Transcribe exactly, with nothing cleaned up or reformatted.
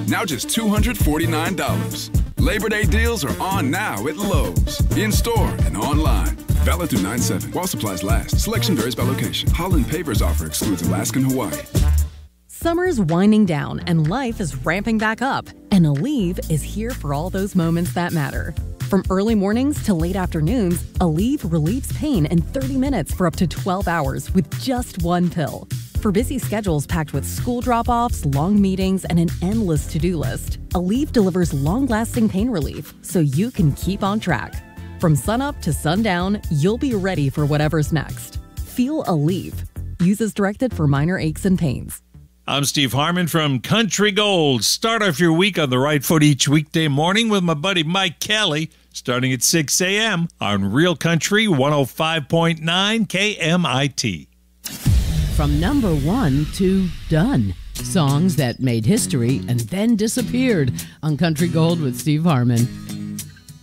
now just two hundred forty-nine dollars. Labor Day deals are on now at Lowe's, in-store and online. Valid through nine seven while supplies last. Selection varies by location. Holland Pavers offer excludes Alaska and Hawaii. Summer's winding down and life is ramping back up. And Aleve is here for all those moments that matter. From early mornings to late afternoons, Aleve relieves pain in thirty minutes for up to twelve hours with just one pill. For busy schedules packed with school drop-offs, long meetings, and an endless to-do list, Aleve delivers long-lasting pain relief so you can keep on track. From sunup to sundown, you'll be ready for whatever's next. Feel Aleve. Use as directed for minor aches and pains. I'm Steve Harmon from Country Gold. Start off your week on the right foot each weekday morning with my buddy Mike Kelly, starting at six a.m. on Real Country one oh five point nine K M I T. From number one to done. Songs that made history and then disappeared on Country Gold with Steve Harmon.